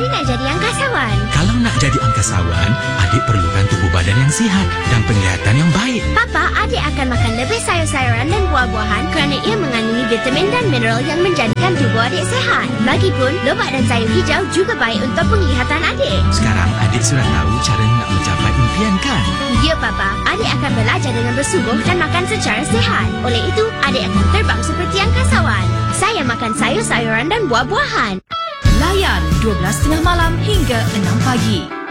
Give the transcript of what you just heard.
adik nak jadi angkasawan. Kalau nak jadi angkasawan, adik perlukan tubuh badan yang sihat dan penglihatan yang baik. Papa, adik akan makan lebih sayur-sayuran dan buah-buahan kerana ia mengandungi vitamin dan mineral yang menjadikan tubuh adik sihat. Lagipun, lobak dan sayur hijau juga baik untuk penglihatan adik. Sekarang adik sudah tahu cara nak mencapai impian kan? Ya, Papa. Adik akan belajar dengan bersungguh dan makan secara sihat. Oleh itu, adik akan terbang seperti angkasawan. Saya makan sayur-sayuran dan buah-buahan. Layan 12.30 malam hingga 6 pagi.